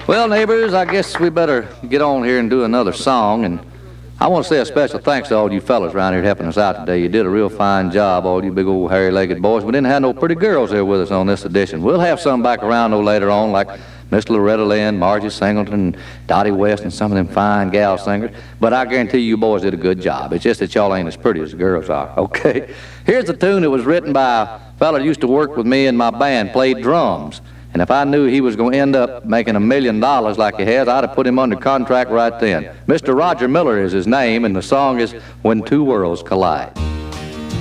Well, neighbors, I guess we better get on here and do another song. And I want to say a special thanks to all you fellas around here helping us out today. You did a real fine job, all you big old hairy-legged boys. We didn't have no pretty girls there with us on this edition. We'll have some back around, though, later on, like Miss Loretta Lynn, Margie Singleton, Dottie West, and some of them fine gal singers. But I guarantee you boys did a good job. It's just that y'all ain't as pretty as the girls are, okay? Here's a tune that was written by a fella that used to work with me in my band, played drums. And if I knew he was going to end up making $1 million like he has, I'd have put him under contract right then. Mr. Roger Miller is his name, and the song is When Two Worlds Collide.